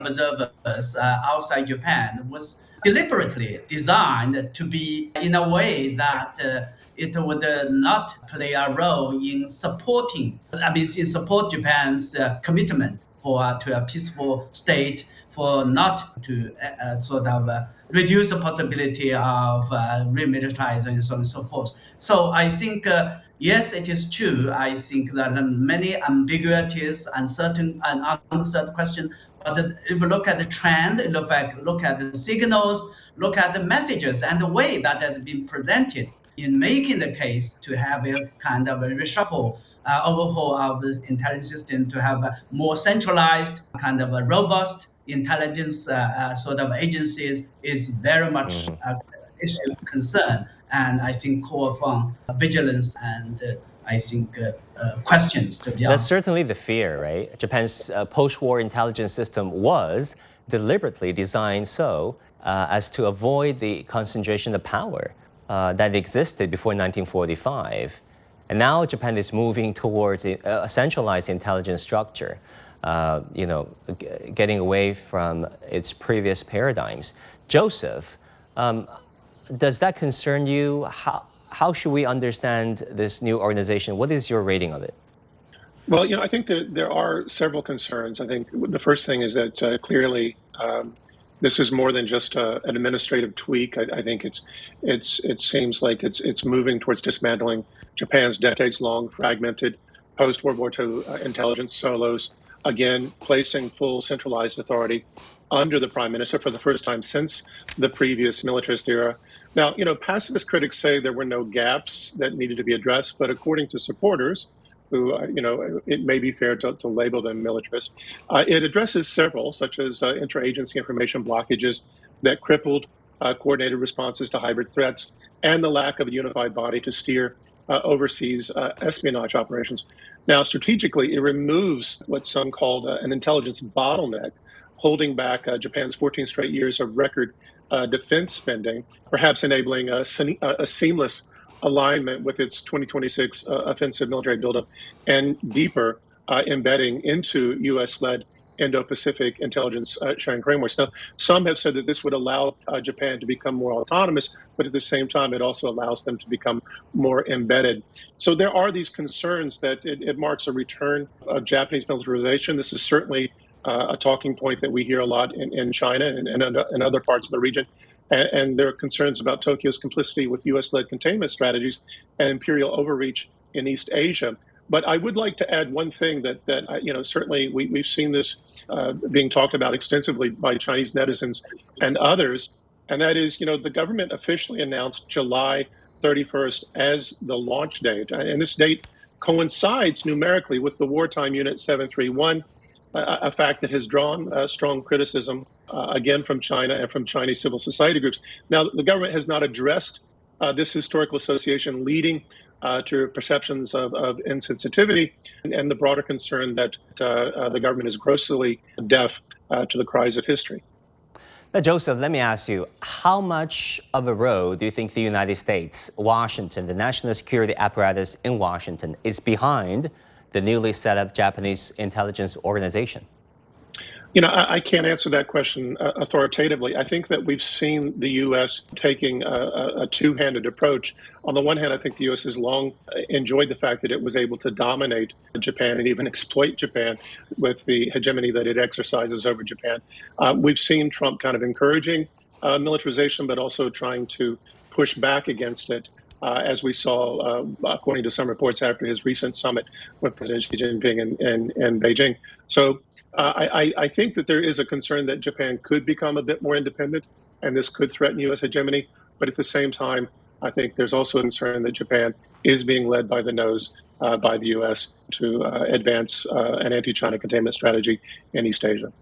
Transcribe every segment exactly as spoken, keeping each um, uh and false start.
observers uh, outside Japan was deliberately designed to be in a way that uh, it would uh, not play a role in supporting, I mean, in support Japan's uh, commitment for uh, to a peaceful state, for not to uh, uh, sort of uh, reduce the possibility of uh, remilitarizing and so on and so forth. So I think, uh, yes, it is true. I think there are many ambiguities, uncertain, and unanswered questions. But if you look at the trend, look at, look at the signals, look at the messages and the way that has been presented in making the case to have a kind of a reshuffle, uh, overhaul of the intelligence system, to have a more centralized, kind of a robust intelligence uh, uh, sort of agencies is very much Mhm. an issue of concern. And I think call for vigilance and uh, I think uh, uh, questions to be That's asked. certainly the fear, right? Japan's uh, post-war intelligence system was deliberately designed so uh, as to avoid the concentration of power uh, that existed before nineteen forty-five. And now Japan is moving towards a, a centralized intelligence structure, uh, you know, g- getting away from its previous paradigms. Joseph, um, does that concern you? How, how should we understand this new organization? What is your rating of it? Well, you know, I think that there are several concerns. I think the first thing is that uh, clearly um, this is more than just uh, an administrative tweak. I, I think it's it's it seems like it's it's moving towards dismantling Japan's decades-long fragmented post-World War two uh, intelligence silos. Again, placing full centralized authority under the prime minister for the first time since the previous militarist era. Now, you know, pacifist critics say there were no gaps that needed to be addressed, but according to supporters, who, uh, you know, it may be fair to, to label them militarist. Uh, it addresses several, such as uh, interagency information blockages that crippled uh, coordinated responses to hybrid threats and the lack of a unified body to steer uh, overseas uh, espionage operations. Now, strategically, it removes what some called uh, an intelligence bottleneck, holding back uh, Japan's fourteen straight years of record uh, defense spending, perhaps enabling a, a seamless alignment with its twenty twenty-six uh, offensive military buildup and deeper uh, embedding into U S-led Indo-Pacific intelligence uh, sharing frameworks. Now, some have said that this would allow uh, Japan to become more autonomous, but at the same time, it also allows them to become more embedded. So there are these concerns that it, it marks a return of Japanese militarization. This is certainly uh, a talking point that we hear a lot in, in China and, and in other parts of the region. And, and there are concerns about Tokyo's complicity with U S-led containment strategies and imperial overreach in East Asia. But I would like to add one thing that, that you know, certainly we, we've seen this uh, being talked about extensively by Chinese netizens and others, and that is, you know, the government officially announced July thirty-first as the launch date. And this date coincides numerically with the wartime Unit seven three one, a, a fact that has drawn uh, strong criticism, uh, again, from China and from Chinese civil society groups. Now, the government has not addressed uh, this historical association, leading Uh, to perceptions of, of insensitivity and, and the broader concern that uh, uh, the government is grossly deaf uh, to the cries of history. Now, Joseph, let me ask you, how much of a role do you think the United States, Washington, the national security apparatus in Washington, is behind the newly set up Japanese intelligence organization? You know, I, I can't answer that question uh, authoritatively. I think that we've seen the U S taking a, a, a two-handed approach. On the one hand, I think the U S has long enjoyed the fact that it was able to dominate Japan and even exploit Japan with the hegemony that it exercises over Japan. Uh, we've seen Trump kind of encouraging uh, militarization, but also trying to push back against it. Uh, as we saw, uh, according to some reports, after his recent summit with President Xi Jinping in, in, in Beijing. So uh, I, I think that there is a concern that Japan could become a bit more independent, and this could threaten U S hegemony. But at the same time, I think there's also a concern that Japan is being led by the nose uh, by the U S to uh, advance uh, an anti-China containment strategy in East Asia.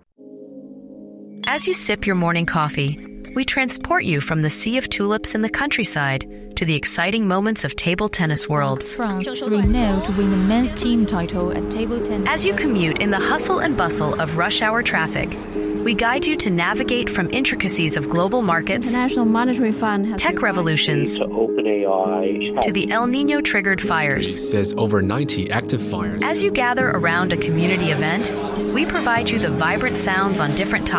As you sip your morning coffee, we transport you from the sea of tulips in the countryside to the exciting moments of table tennis worlds. France three nil to win the men's team title at table tennis. As you commute in the hustle and bustle of rush hour traffic, We guide you to navigate from intricacies of global markets, International Monetary Fund has tech revolutions, to OpenAI, to the El Nino-triggered fires. Says over ninety active fires. As you gather around a community event, we provide you the vibrant sounds on different topics.